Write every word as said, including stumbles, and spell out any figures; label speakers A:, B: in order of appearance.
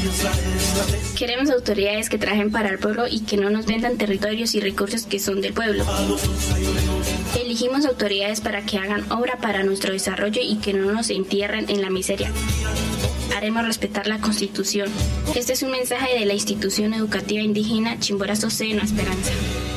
A: Queremos autoridades que trabajen para el pueblo y que no nos vendan territorios y recursos que son del pueblo. Elegimos autoridades para que hagan obra para nuestro desarrollo y que no nos entierren en la miseria. Haremos respetar la Constitución. Este es un mensaje de la institución educativa indígena Chimborazo Seno Esperanza.